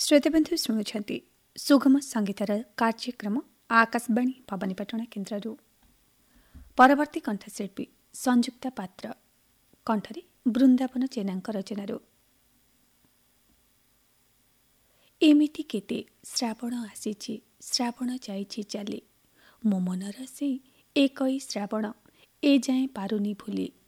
श्रोतबन्धु शुणुछन्ति सुगम संगीतर कार्यक्रम आकाशवाणी भवानीपाटना केन्द्रରୁ। परवर्ती कंठशिल्पी संयुक्ता पात्र कंठरे बृन्दावन चेनाଙ୍କ रचनाରୁ। एमिति केते श्रावण आसीछि श्रावण जाइछि चाली, मो मनर से एकै श्रावण ए जाए पारुनी भूली,